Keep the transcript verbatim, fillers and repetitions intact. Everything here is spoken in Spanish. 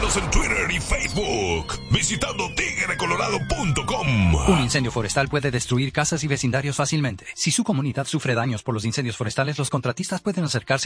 Síguenos en Twitter y Facebook visitando tigre colorado punto com. Un incendio forestal puede destruir casas y vecindarios fácilmente. Si su comunidad sufre daños por los incendios forestales, los contratistas pueden acercarse